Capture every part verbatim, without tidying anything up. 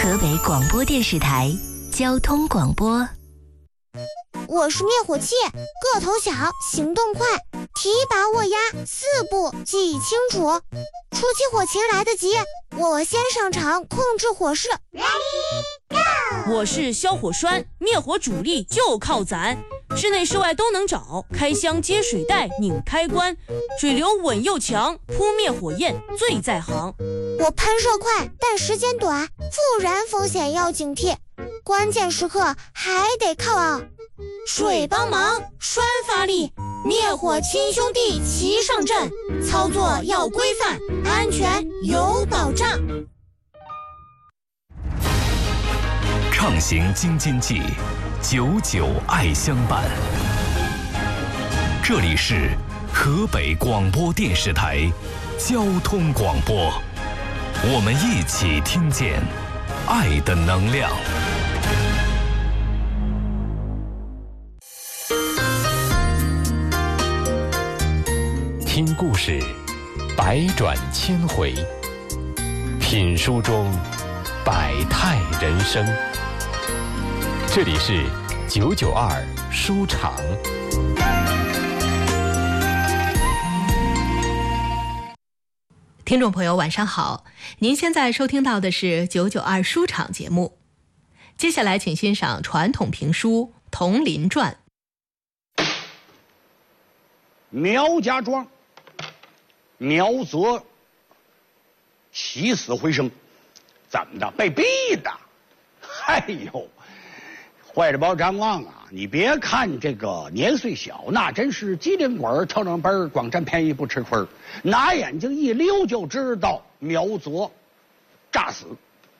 河北广播电视台交通广播。 我是灭火器，个头小，行动快，提拔握压，四步记忆清楚。初期火情来得及，我先上场控制火势。Ready go！ 我是消火栓，灭火主力就靠咱，室内室外都能找，开箱接水带，拧开关，水流稳又强，扑灭火焰最在行。 我喷射快，但时间短，复燃风险要警惕，关键时刻还得靠啊水帮忙，栓发力，灭火亲兄弟齐上阵，操作要规范，安全有保障。 畅行京津冀，久久爱相伴。这里是河北广播电视台交通广播，我们一起听见爱的能量。听故事，百转千回；品书中，百态人生。这里是九九二书场。 听众朋友，晚上好！您现在收听到的是九九二书场节目。接下来，请欣赏传统评书《佟林传》。 苗家庄，苗泽起死回生，怎么的？被逼的！哎呦，坏着包张望啊！你别看这个年岁小，那真是机灵鬼敲正本，光占便宜不吃亏，拿眼睛一溜就知道苗泽诈死。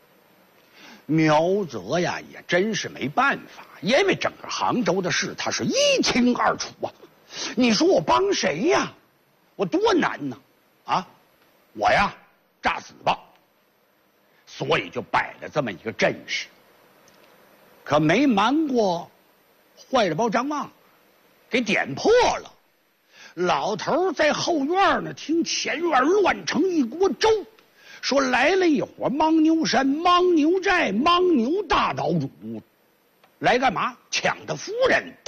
苗泽呀，也真是没办法，因为整个杭州的事他是一清二楚啊。你说我帮谁呀？我多难呢！啊，我呀，诈死吧。所以就摆了这么一个阵势。可没瞒过坏了包张望，给点破了。老头在后院呢，听前院乱成一锅粥，说来了一伙牦牛山、牦牛寨、牦牛大岛主，来干嘛？抢他夫人，